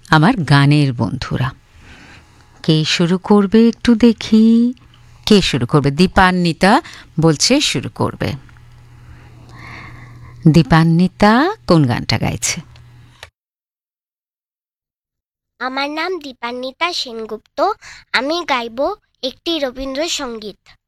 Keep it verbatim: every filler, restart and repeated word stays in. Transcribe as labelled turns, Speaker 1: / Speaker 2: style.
Speaker 1: আমার গানের বন্ধুরা। কে শুরু করবে একটু দেখি, কে শুরু করবে? দীপান্বিতা বলছে শুরু করবে। দীপান্বিতা কোন গানটা গাইছে?
Speaker 2: আমার নাম দীপান্বিতা সেনগুপ্ত, আমি গাইব একটি রবীন্দ্রসঙ্গীত।